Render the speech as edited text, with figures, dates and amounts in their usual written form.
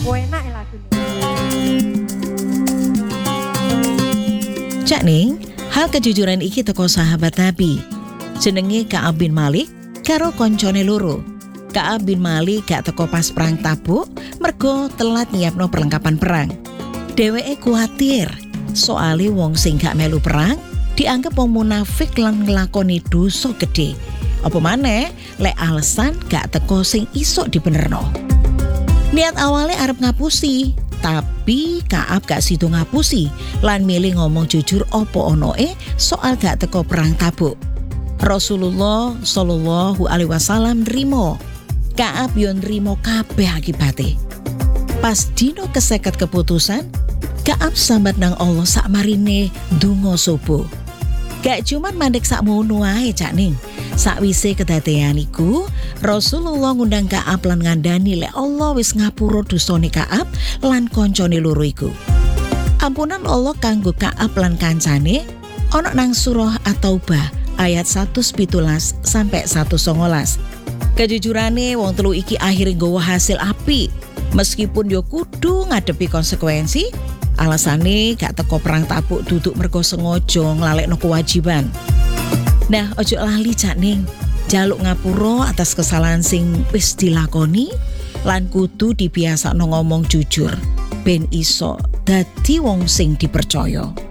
Enak lagune. Cak Ning, hal kejujuran iki teko sahabat Nabi. Jenenge Ka'ab bin Malik karo koncone loro. Ka'ab bin Malik gak teko pas perang Tabuk mergo telat nyiapno perlengkapan perang. Dheweke kuwatir soale wong sing gak melu perang dianggap wong munafik lan nglakoni dosa gedhe. Apa maneh lek alasan gak teko sing iso dibenerno. Niat awalnya arep ngapusi, tapi Ka'ab gak sido ngapusi lan milih ngomong jujur opo onoe soal gak teko perang Tabuk. Rasulullah Shallallahu Alaihi Wasallam nrimo, Ka'ab yo nrimo kabeh akibate. Pas dino keseket keputusan, Ka'ab sambat nang Allah sakmarine ndonga subuh. Gak cuman mandek sakmono ae Cak Ning. Sakwise kedadean iku, Rasulullah ngundang Ka'ab lan ngandani lek Allah wis ngapura dosane Ka'ab lan koncone loro iku. Ampunan Allah kanggo Ka'ab lan kancane ana nang surah At-Taubah ayat 117 sampai 119. Kejujurane wong telu iki akhire nggawa hasil apik. Meskipun yo kudu ngadepi konsekuensi, alasane gak teko perang Tabuk duduk mergo sengaja nglalekno kewajiban. Nah, ojo lali Cak Ning, jaluk ngapura atas kesalahan sing wis dilakoni lan kudu dibiasakno ngomong jujur ben iso dadi wong sing dipercaya.